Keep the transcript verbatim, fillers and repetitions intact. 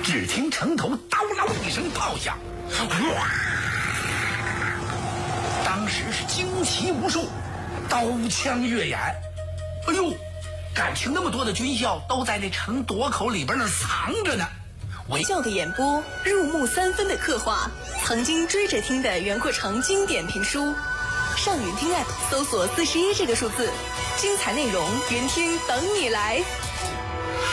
只听城头叨啷一声炮响，哇！当时是旌旗无数，刀枪跃眼。哎呦，感情那么多的军校都在那城垛口里边那藏着呢。 微笑的演播，入木三分的刻画，曾经追着听的袁阔成经典评书。上云听 App 搜索四十一这个数字，精彩内容，云听等你来。